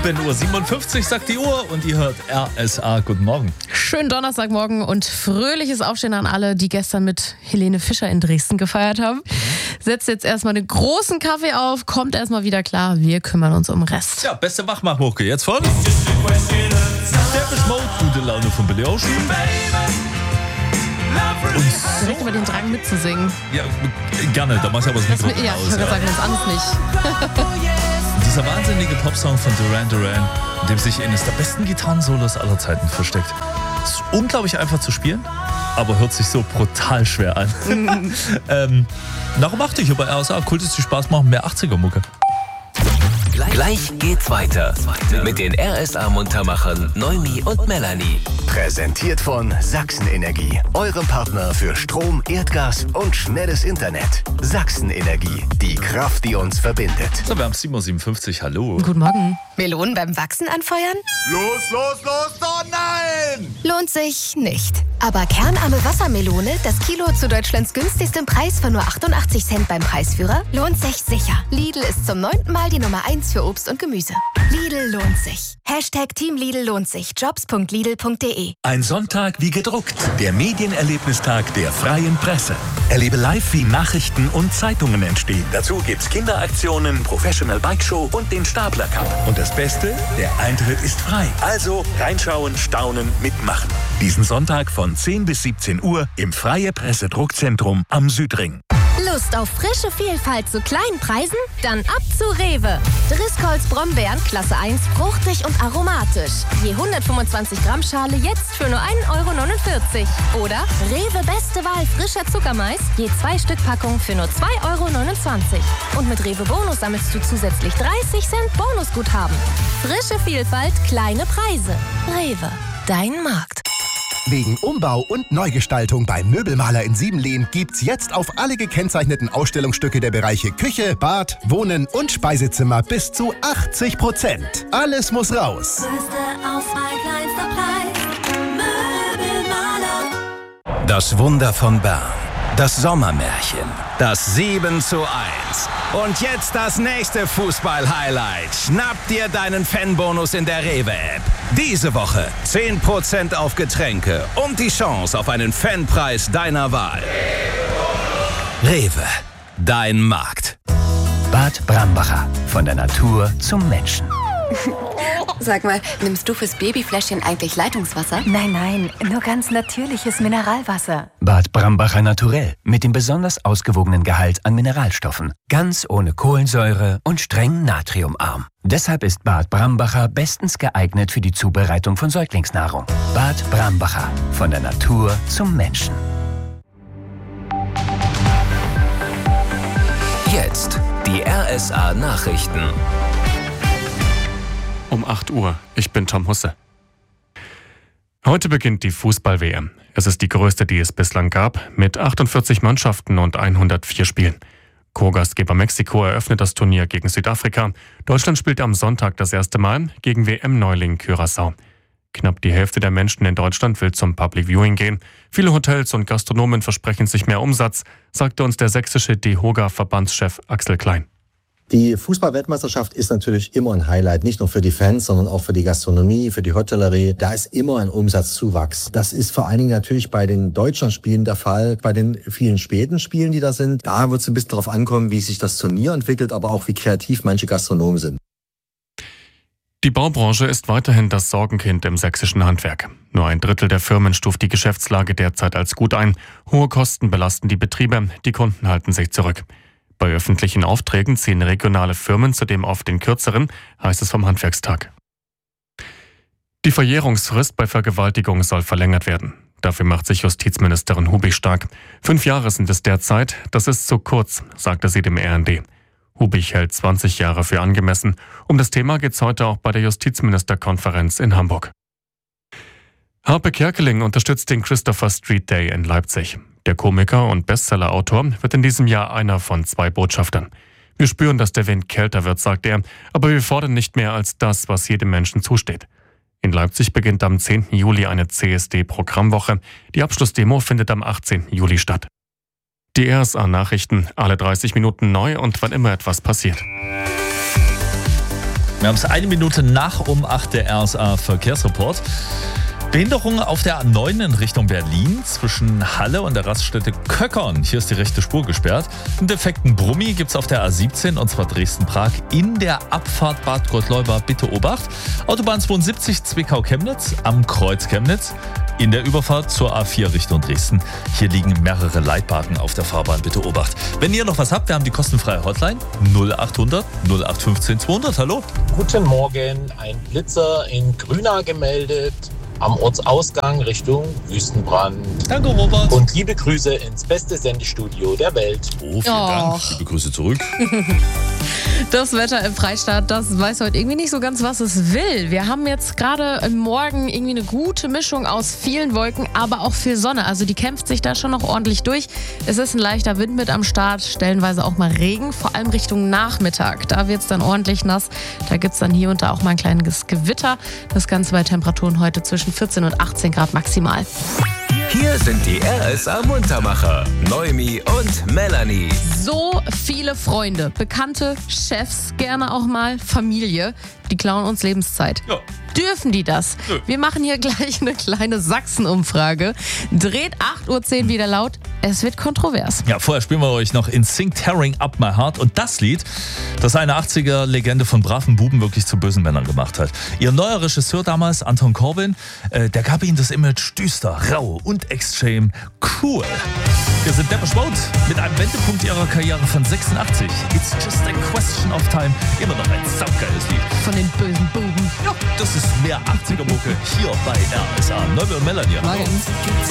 7:57 Uhr sagt die Uhr und ihr hört RSA. Guten Morgen. Schönen Donnerstagmorgen und fröhliches Aufstehen an alle, die gestern mit Helene Fischer in Dresden gefeiert haben. Setzt jetzt erstmal den großen Kaffee auf, kommt erstmal wieder klar, wir kümmern uns um den Rest. Ja, beste Wachmachmucke jetzt von Depeche Mode, gute Laune von Billy Ocean. Und direkt über den Drang mitzusingen. Ja, gerne, da mach ich aber das Mikro Ja, ich würde sagen, ganz anders nicht. Dieser wahnsinnige Popsong von Duran Duran, in dem sich eines der besten Gitarrensolos aller Zeiten versteckt. Ist unglaublich einfach zu spielen, aber hört sich so brutal schwer an. Darum achte ich über RSA, Kultis, die Spaß machen, mehr 80er-Mucke. Gleich geht's weiter mit den RSA-Muntermachern Noemi und Melanie. Präsentiert von Sachsen Energie, eurem Partner für Strom, Erdgas und schnelles Internet. Sachsen Energie, die Kraft, die uns verbindet. So, wir haben 7:57 Uhr, hallo. Guten Morgen. Melonen beim Wachsen anfeuern? Los, oh nein! Lohnt sich nicht. Aber kernarme Wassermelone, das Kilo zu Deutschlands günstigstem Preis von nur 88 Cent beim Preisführer, lohnt sich sicher. Lidl ist zum 9. Mal die Nummer 1 für Obst und Gemüse. Lidl lohnt sich. Hashtag Team Lidl lohnt sich. Jobs.lidl.de. Ein Sonntag wie gedruckt. Der Medienerlebnistag der Freien Presse. Erlebe live, wie Nachrichten und Zeitungen entstehen. Dazu gibt's Kinderaktionen, Professional Bike Show und den Stapler Cup. Und das Beste, der Eintritt ist frei. Also reinschauen, staunen, mitmachen. Diesen Sonntag von 10 bis 17 Uhr im Freie Presse Druckzentrum am Südring. Lust auf frische Vielfalt zu kleinen Preisen? Dann ab zu Rewe. Driscolls Brombeeren Klasse 1, fruchtig und aromatisch. Je 125 Gramm Schale jetzt für nur 1,49 €. Oder Rewe Beste Wahl frischer Zuckermais, je 2 Stück Packung für nur 2,29 €. Und mit Rewe Bonus sammelst du zusätzlich 30 Cent Bonusguthaben. Frische Vielfalt, kleine Preise. Rewe, dein Markt. Wegen Umbau und Neugestaltung beim Möbelmaler in Siebenlehn gibt's jetzt auf alle gekennzeichneten Ausstellungsstücke der Bereiche Küche, Bad, Wohnen und Speisezimmer bis zu 80%. Alles muss raus. Das Wunder von Bern. Das Sommermärchen. Das 7:1. Und jetzt das nächste Fußball-Highlight. Schnapp dir deinen Fanbonus in der Rewe-App. Diese Woche 10% auf Getränke und die Chance auf einen Fanpreis deiner Wahl. Rewe, dein Markt. Bad Brambacher. Von der Natur zum Menschen. Sag mal, nimmst du fürs Babyfläschchen eigentlich Leitungswasser? Nein, nur ganz natürliches Mineralwasser. Bad Brambacher Naturell. Mit dem besonders ausgewogenen Gehalt an Mineralstoffen. Ganz ohne Kohlensäure und streng natriumarm. Deshalb ist Bad Brambacher bestens geeignet für die Zubereitung von Säuglingsnahrung. Bad Brambacher. Von der Natur zum Menschen. Jetzt die RSA-Nachrichten. Um 8 Uhr. Ich bin Tom Husse. Heute beginnt die Fußball-WM. Es ist die größte, die es bislang gab, mit 48 Mannschaften und 104 Spielen. Co-Gastgeber Mexiko eröffnet das Turnier gegen Südafrika. Deutschland spielt am Sonntag das erste Mal gegen WM-Neuling Curaçao. Knapp die Hälfte der Menschen in Deutschland will zum Public Viewing gehen. Viele Hotels und Gastronomen versprechen sich mehr Umsatz, sagte uns der sächsische DEHOGA-Verbandschef Axel Klein. Die Fußball-Weltmeisterschaft ist natürlich immer ein Highlight, nicht nur für die Fans, sondern auch für die Gastronomie, für die Hotellerie. Da ist immer ein Umsatzzuwachs. Das ist vor allen Dingen natürlich bei den Deutschlandspielen der Fall, bei den vielen späten Spielen, die da sind. Da wird es ein bisschen darauf ankommen, wie sich das Turnier entwickelt, aber auch wie kreativ manche Gastronomen sind. Die Baubranche ist weiterhin das Sorgenkind im sächsischen Handwerk. Nur 1/3 der Firmen stuft die Geschäftslage derzeit als gut ein. Hohe Kosten belasten die Betriebe, die Kunden halten sich zurück. Bei öffentlichen Aufträgen ziehen regionale Firmen zudem oft den kürzeren, heißt es vom Handwerkstag. Die Verjährungsfrist bei Vergewaltigung soll verlängert werden. Dafür macht sich Justizministerin Hubig stark. 5 Jahre sind es derzeit, das ist zu kurz, sagte sie dem RND. Hubig hält 20 Jahre für angemessen. Um das Thema geht es heute auch bei der Justizministerkonferenz in Hamburg. Harpe Kerkeling unterstützt den Christopher Street Day in Leipzig. Der Komiker und Bestsellerautor wird in diesem Jahr einer von 2 Botschaftern. Wir spüren, dass der Wind kälter wird, sagt er, aber wir fordern nicht mehr als das, was jedem Menschen zusteht. In Leipzig beginnt am 10. Juli eine CSD-Programmwoche. Die Abschlussdemo findet am 18. Juli statt. Die RSA-Nachrichten, alle 30 Minuten neu und wann immer etwas passiert. Wir haben es 1 Minute nach um 8 der RSA Verkehrsreport. Behinderung auf der A9 in Richtung Berlin zwischen Halle und der Raststätte Köckern. Hier ist die rechte Spur gesperrt. Einen defekten Brummi gibt es auf der A17 und zwar Dresden-Prag in der Abfahrt Bad Gottleuba. Bitte Obacht. Autobahn 72 Zwickau-Chemnitz am Kreuz Chemnitz. In der Überfahrt zur A4 Richtung Dresden. Hier liegen mehrere Leitbalken auf der Fahrbahn. Bitte Obacht. Wenn ihr noch was habt, wir haben die kostenfreie Hotline 0800 0815 200. Hallo. Guten Morgen. Ein Blitzer in Grünau gemeldet. Am Ortsausgang Richtung Wüstenbrand. Danke, Robert. Und liebe Grüße ins beste Sendestudio der Welt. Oh, vielen Dank. Liebe Grüße zurück. Das Wetter im Freistaat, das weiß heute irgendwie nicht so ganz, was es will. Wir haben jetzt gerade im Morgen irgendwie eine gute Mischung aus vielen Wolken, aber auch viel Sonne. Also die kämpft sich da schon noch ordentlich durch. Es ist ein leichter Wind mit am Start, stellenweise auch mal Regen, vor allem Richtung Nachmittag. Da wird es dann ordentlich nass. Da gibt es dann hier und da auch mal ein kleines Gewitter. Das Ganze bei Temperaturen heute zwischen 14 und 18 Grad maximal. Hier sind die RSA-Muntermacher, Noemi und Melanie. So viele Freunde, Bekannte, Chefs, gerne auch mal Familie, die klauen uns Lebenszeit. Ja. Dürfen die das? Nö. Wir machen hier gleich eine kleine Sachsen-Umfrage. Dreht 8.10 Uhr wieder laut. Es wird kontrovers. Ja, vorher spielen wir euch noch In Sync Tearing Up My Heart. Und das Lied, das eine 80er-Legende von braven Buben wirklich zu bösen Männern gemacht hat. Ihr neuer Regisseur damals, Anton Corbijn, der gab ihnen das Image düster, rau und extrem cool. Wir sind Depeche Mode mit einem Wendepunkt ihrer Karriere von 86. It's just a question of time. Immer noch ein saugeiles Lied. Von den bösen Buben. Ja, das ist mehr 80er-Mucke hier bei RSA. Noemi und Melanie. Morgen.